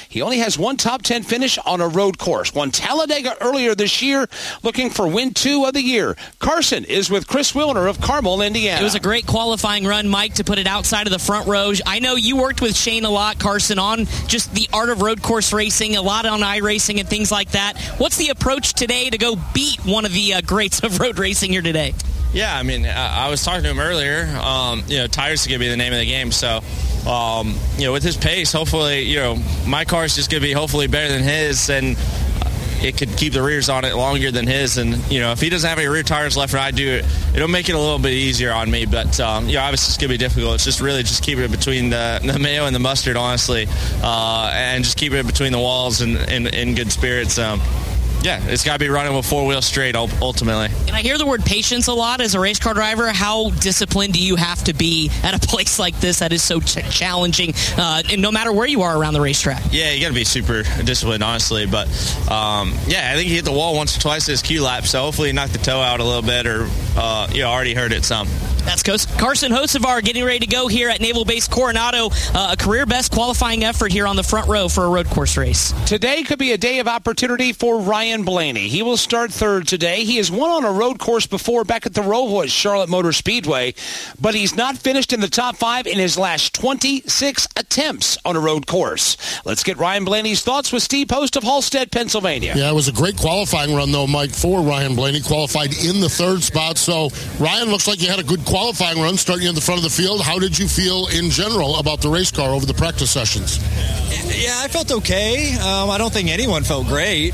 He only has one top 10 finish on a road course. Won Talladega earlier this year, looking for win 2 of the year. Carson is with Chris Wilner of Carmel, Indiana. It was a great qualifying run, Mike, to put it outside of the front row. I know you worked with Shane a lot, Carson, on just the art of road course racing, a lot on iRacing and things like that. What's the approach today to go beat one of the greats of road racing here today? Yeah, I mean, I was talking to him earlier. Tires is going to be the name of the game. So, with his pace, hopefully, my car is just going to be hopefully better than his, and it could keep the rears on it longer than his. And, if he doesn't have any rear tires left and I do, it'll make it a little bit easier on me. But, obviously it's going to be difficult. It's just really just keeping it between the mayo and the mustard, honestly, and just keeping it between the walls and in good spirits. Yeah, it's got to be running with four-wheel straight ultimately. And I hear the word patience a lot as a race car driver. How disciplined do you have to be at a place like this that is so challenging, and no matter where you are around the racetrack? Yeah, you got to be super disciplined, honestly. But, I think he hit the wall once or twice this Q lap, so hopefully he knocked the toe out a little bit or, already hurt it some. That's Carson Hocevar getting ready to go here at Naval Base Coronado. A career-best qualifying effort here on the front row for a road course race. Today could be a day of opportunity for Ryan Blaney. He will start third today. He has won on a road course before back at the Rowood Charlotte Motor Speedway, but he's not finished in the top 5 in his last 26 attempts on a road course. Let's get Ryan Blaney's thoughts with Steve Post of Halstead, Pennsylvania. Yeah, it was a great qualifying run, though, Mike, for Ryan Blaney. Qualified in the 3rd spot. So, Ryan, looks like you had a good qualifying run starting in the front of the field. How did you feel in general about the race car over the practice sessions? Yeah, I felt okay. I don't think anyone felt great.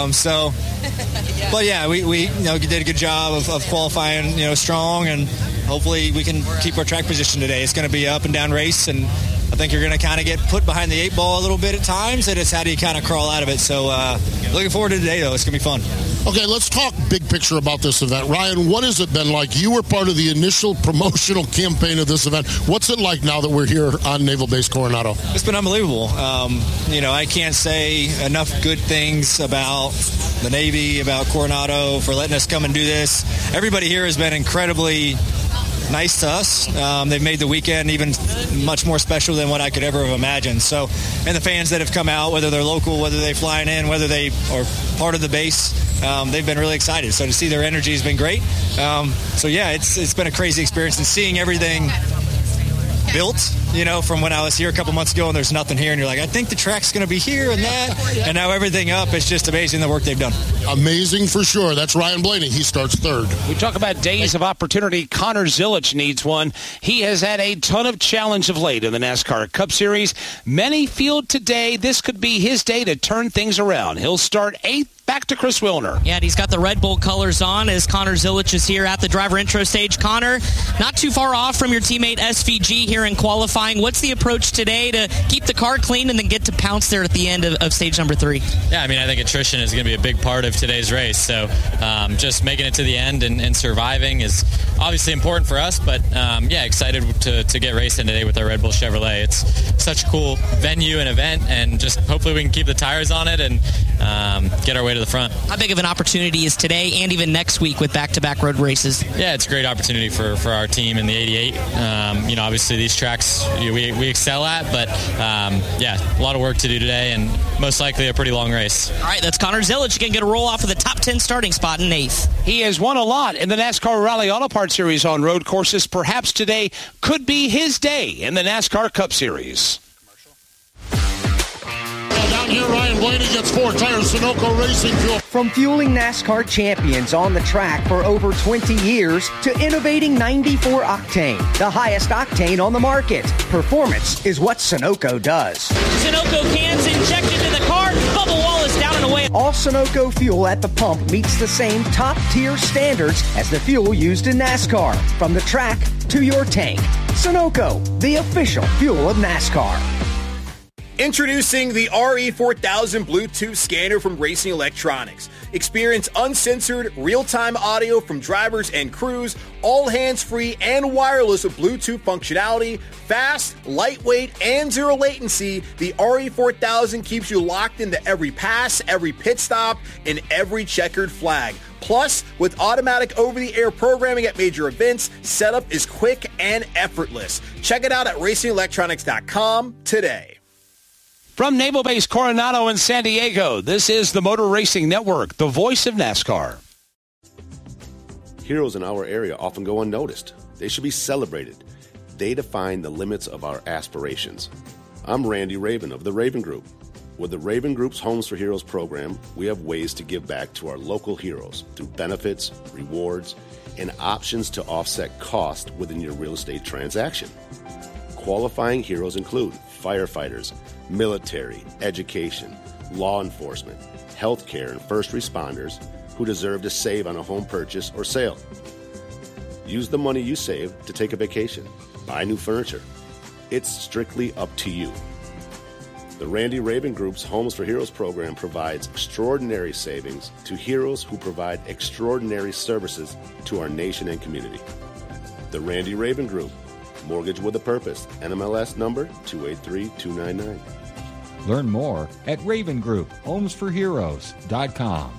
But yeah, we did a good job of qualifying, strong, and hopefully we can keep our track position today. It's going to be an up and down race, and I think you're going to kind of get put behind the 8 ball a little bit at times, and it's how do you kind of crawl out of it. So looking forward to today, though. It's going to be fun. Okay, let's talk big picture about this event. Ryan, what has it been like? You were part of the initial promotional campaign of this event. What's it like now that we're here on Naval Base Coronado? It's been unbelievable. I can't say enough good things about the Navy, about Coronado, for letting us come and do this. Everybody here has been incredibly nice to us. They've made the weekend even much more special than what I could ever have imagined. So, and the fans that have come out, whether they're local, whether they're flying in, whether they are part of the base, they've been really excited. So to see their energy has been great. It's been a crazy experience, and seeing everything built, from when I was here a couple months ago and there's nothing here, and you're like, I think the track's going to be here and that, and now everything up. It's just amazing the work they've done. Amazing for sure. That's Ryan Blaney. He starts 3rd. We talk about days of opportunity. Connor Zilich needs one. He has had a ton of challenge of late in the NASCAR Cup Series. Many feel today this could be his day to turn things around. He'll start 8th. Back to Chris Wilner. Yeah, and he's got the Red Bull colors on as Connor Zilich is here at the driver intro stage. Connor, not too far off from your teammate SVG here in qualifying. What's the approach today to keep the car clean and then get to pounce there at the end of stage number 3? Yeah, I think attrition is going to be a big part of today's race. So just making it to the end and surviving is obviously important for us. But, excited to get racing today with our Red Bull Chevrolet. It's such a cool venue and event, and just hopefully we can keep the tires on it and get our way to the front. How big of an opportunity is today and even next week with back-to-back road races? Yeah, it's a great opportunity for our team in the 88. Obviously these tracks we excel at, but a lot of work to do today, and most likely a pretty long race. All right, that's Connor Zilich. You can get a roll off of the top 10 starting spot in 8th. He has won a lot in the NASCAR Rally Auto Parts Series on road courses. Perhaps today could be his day in the NASCAR Cup Series. Down here, Ryan Blaney gets 4 tires, Sunoco Racing Fuel. From fueling NASCAR champions on the track for over 20 years to innovating 94 octane, the highest octane on the market. Performance is what Sunoco does. Sunoco cans injected into the car. Bubble wall is down and away. All Sunoco fuel at the pump meets the same top-tier standards as the fuel used in NASCAR. From the track to your tank. Sunoco, the official fuel of NASCAR. Introducing the RE4000 Bluetooth scanner from Racing Electronics. Experience uncensored, real-time audio from drivers and crews, all hands-free and wireless with Bluetooth functionality, fast, lightweight, and zero latency. The RE4000 keeps you locked into every pass, every pit stop, and every checkered flag. Plus, with automatic over-the-air programming at major events, setup is quick and effortless. Check it out at racingelectronics.com today. From Naval Base Coronado in San Diego, this is the Motor Racing Network, the voice of NASCAR. Heroes in our area often go unnoticed. They should be celebrated. They define the limits of our aspirations. I'm Randy Raven of the Raven Group. With the Raven Group's Homes for Heroes program, we have ways to give back to our local heroes through benefits, rewards, and options to offset cost within your real estate transaction. Qualifying heroes include firefighters, military, education, law enforcement, healthcare, and first responders who deserve to save on a home purchase or sale. Use the money you save to take a vacation, buy new furniture. It's strictly up to you. The Randy Raven Group's Homes for Heroes program provides extraordinary savings to heroes who provide extraordinary services to our nation and community. The Randy Raven Group, mortgage with a purpose, NMLS number 283299. Learn more at Raven Group, homesforheroes.com.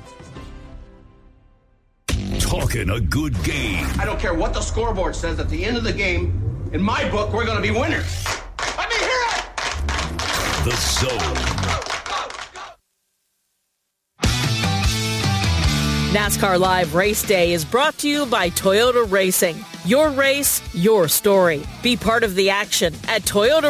Talking a good game. I don't care what the scoreboard says at the end of the game. In my book, we're going to be winners. Let me hear it! The Zone. NASCAR Live Race Day is brought to you by Toyota Racing. Your race, your story. Be part of the action at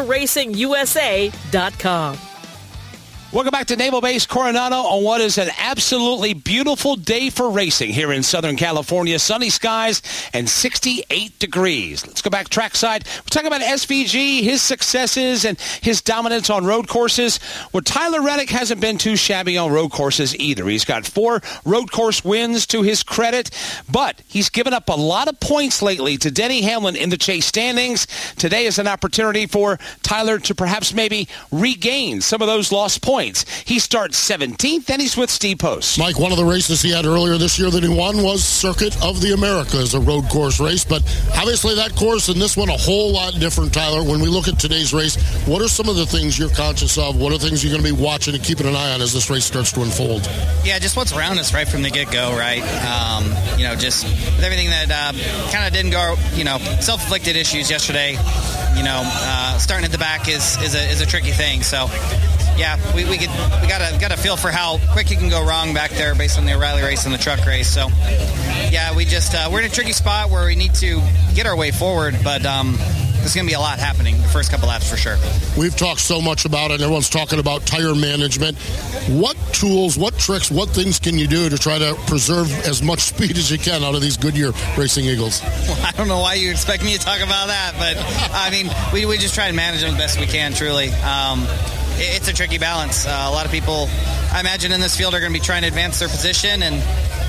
ToyotaRacingUSA.com. Welcome back to Naval Base Coronado on what is an absolutely beautiful day for racing here in Southern California. Sunny skies and 68 degrees. Let's go back trackside. We're talking about SVG, his successes and his dominance on road courses. Well, Tyler Reddick hasn't been too shabby on road courses either. He's got 4 road course wins to his credit, but he's given up a lot of points lately to Denny Hamlin in the chase standings. Today is an opportunity for Tyler to perhaps maybe regain some of those lost points. He starts 17th, and he's with Steve Post. Mike, one of the races he had earlier this year that he won was Circuit of the Americas, a road course race. But obviously that course and this one a whole lot different, Tyler. When we look at today's race, what are some of the things you're conscious of? What are things you're going to be watching and keeping an eye on as this race starts to unfold? Yeah, just what's around us right from the get-go, right? Just with everything that kind of didn't go, self-inflicted issues yesterday. Starting at the back is a tricky thing. So, yeah, we got a feel for how quick it can go wrong back there based on the O'Reilly race and the truck race. So, yeah, we're in a tricky spot where we need to get our way forward, but there's going to be a lot happening the first couple laps for sure. We've talked so much about it. Everyone's talking about tire management. What tools, what tricks, what things can you do to try to preserve as much speed as you can out of these Goodyear Racing Eagles? Well, I don't know why you expect me to talk about that, but, we just try and manage them the best we can, truly. It's a tricky balance. A lot of people, I imagine, in this field are going to be trying to advance their position, and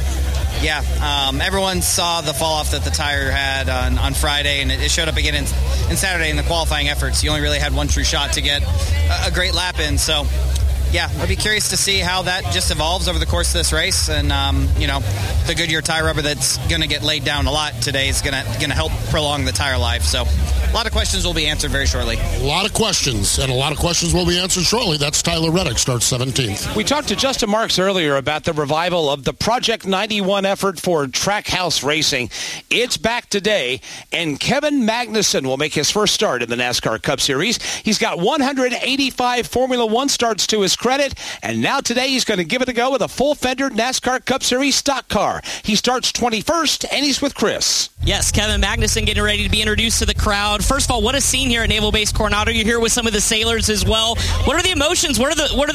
everyone saw the fall off that the tire had on Friday, and it showed up again in Saturday in the qualifying efforts. You only really had one true shot to get a great lap in. So, yeah, I'd be curious to see how that just evolves over the course of this race. And, the Goodyear tire rubber that's going to get laid down a lot today is going to help prolong the tire life. So, a lot of questions will be answered very shortly. A lot of questions, and a lot of questions will be answered shortly. That's Tyler Reddick, starts 17th. We talked to Justin Marks earlier about the revival of the Project 91 effort for Trackhouse Racing. It's back today, and Kevin Magnussen will make his first start in the NASCAR Cup Series. He's got 185 Formula One starts to his credit, and now today he's going to give it a go with a full-fendered NASCAR Cup Series stock car. He starts 21st, and he's with Chris. Yes, Kevin Magnussen getting ready to be introduced to the crowd. First of all, what a scene here at Naval Base Coronado. You're here with some of the sailors as well. What are the emotions? What are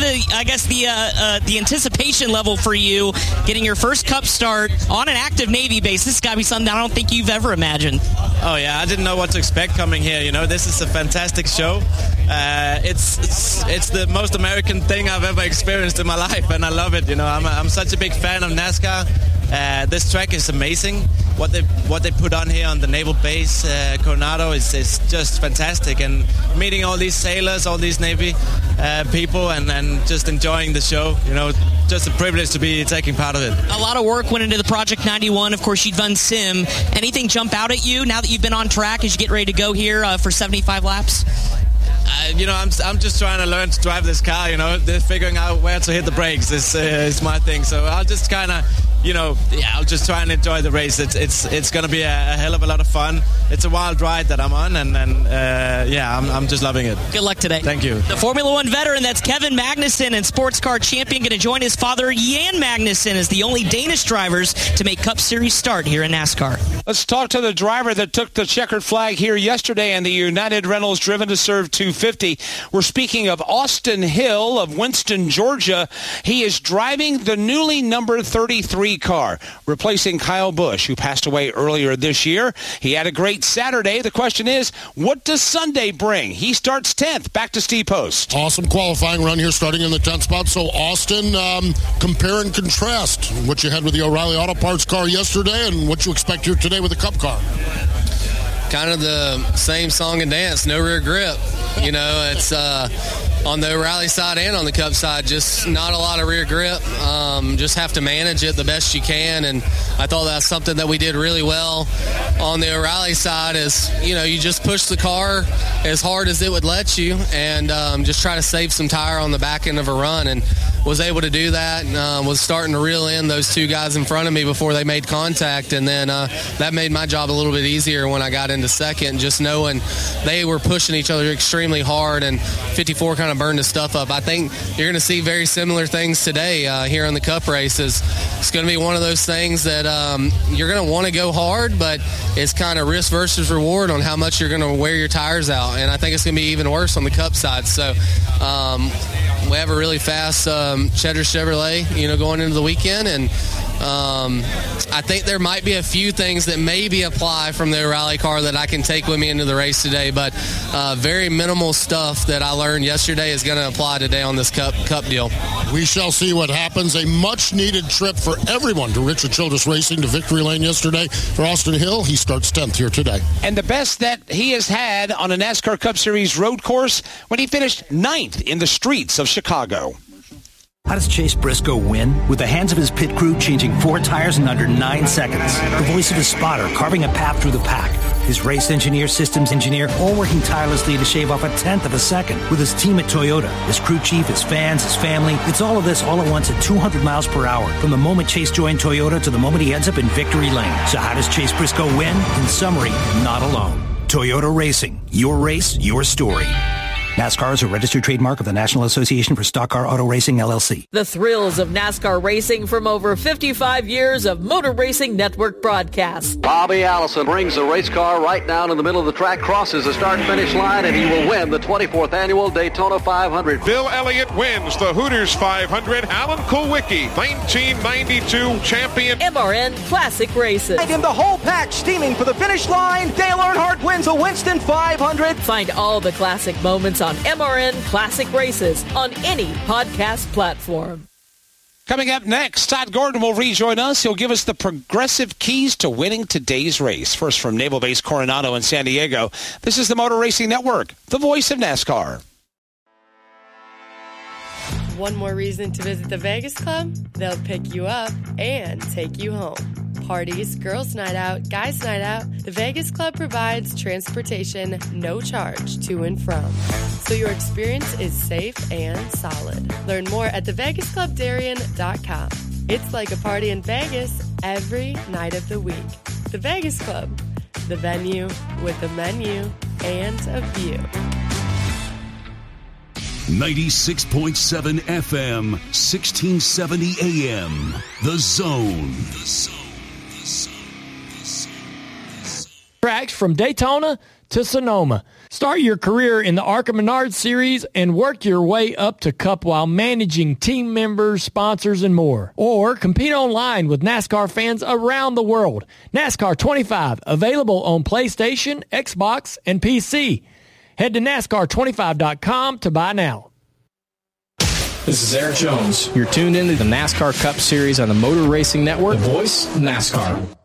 the anticipation level for you getting your first Cup start on an active Navy base? This has got to be something I don't think you've ever imagined. Oh yeah, I didn't know what to expect coming here. This is a fantastic show. It's the most American thing I've ever experienced in my life, and I love it. I'm such a big fan of NASCAR. This track is amazing. What they put on here on the Naval Base Coronado is just fantastic, and meeting all these sailors, all these Navy people, and just enjoying the show. Just a privilege to be taking part of it. A lot of work went into the Project 91. Of course, you've done sim. Anything jump out at you now that you've been on track as you get ready to go here for 75 laps? I'm just trying to learn to drive this car. Figuring out where to hit the brakes is my thing. So I'll just kind of, I'll just try and enjoy the race. It's going to be a hell of a lot of fun. It's a wild ride that I'm on, and I'm just loving it. Good luck today. Thank you. The Formula One veteran, that's Kevin Magnussen, and sports car champion, going to join his father, Jan Magnussen, as the only Danish drivers to make Cup Series start here in NASCAR. Let's talk to the driver that took the checkered flag here yesterday in the United Reynolds Driven to Serve 250. We're speaking of Austin Hill of Winston, Georgia. He is driving the newly numbered 33 car, replacing Kyle Busch, who passed away earlier this year. He had a great Saturday. The question is, what does Sunday bring? He starts 10th. Back to Steve Post. Awesome qualifying run here starting in the 10th spot. So, Austin, compare and contrast what you had with the O'Reilly Auto Parts car yesterday and what you expect here today with the Cup car. Kind of the same song and dance, no rear grip. It's on the O'Reilly side and on the Cup side, just not a lot of rear grip. Just have to manage it the best you can, and I thought that's something that we did really well on the O'Reilly side is, you just push the car as hard as it would let you and just try to save some tire on the back end of a run, and was able to do that, and was starting to reel in those two guys in front of me before they made contact, and then that made my job a little bit easier when I got into second, just knowing they were pushing each other extremely hard, and 54 kind of burned the stuff up. I think you're going to see very similar things today here in the Cup races. It's going to be one of those things that you're going to want to go hard, but it's kind of risk versus reward on how much you're going to wear your tires out, and I think it's going to be even worse on the Cup side. So we have a really fast Cheddar Chevrolet, going into the weekend, and I think there might be a few things that maybe apply from the O'Reilly car that I can take with me into the race today, but very minimal stuff that I learned yesterday is going to apply today on this cup deal. We shall see what happens. A much-needed trip for everyone to Richard Childress Racing to Victory Lane yesterday. For Austin Hill, he starts 10th here today. And the best that he has had on a NASCAR Cup Series road course when he finished 9th in the streets of Chicago. How does Chase Briscoe win? With the hands of his pit crew changing 4 tires in under 9 seconds. The voice of his spotter carving a path through the pack. His race engineer, systems engineer, all working tirelessly to shave off 1/10 of a second. With his team at Toyota, his crew chief, his fans, his family. It's all of this all at once at 200 miles per hour. From the moment Chase joined Toyota to the moment he ends up in Victory Lane. So how does Chase Briscoe win? In summary, not alone. Toyota Racing. Your race, your story. NASCAR is a registered trademark of the National Association for Stock Car Auto Racing, LLC. The thrills of NASCAR racing from over 55 years of Motor Racing Network broadcasts. Bobby Allison brings the race car right down in the middle of the track, crosses the start-finish line, and he will win the 24th annual Daytona 500. Bill Elliott wins the Hooters 500. Alan Kulwicki, 1992 champion. MRN Classic Races. And in the whole pack, steaming for the finish line, Dale Earnhardt wins the Winston 500. Find all the classic moments on MRN Classic Races on any podcast platform. Coming up next, Todd Gordon will rejoin us. He'll give us the progressive keys to winning today's race. First from Naval Base Coronado in San Diego, this is the Motor Racing Network, the voice of NASCAR. One more reason to visit the Vegas Club? They'll pick you up and take you home. Parties, girls' night out, guys' night out, the Vegas Club provides transportation, no charge, to and from. So your experience is safe and solid. Learn more at thevegasclubdarien.com. It's like a party in Vegas every night of the week. The Vegas Club, the venue with a menu and a view. 96.7 FM, 1670 AM. The Zone. Tracks from Daytona to Sonoma. Start your career in the ARCA Menard Series and work your way up to Cup while managing team members, sponsors, and more. Or compete online with NASCAR fans around the world. NASCAR 25, available on PlayStation, Xbox, and PC. Head to NASCAR25.com to buy now. This is Eric Jones. You're tuned into the NASCAR Cup Series on the Motor Racing Network. The voice of NASCAR.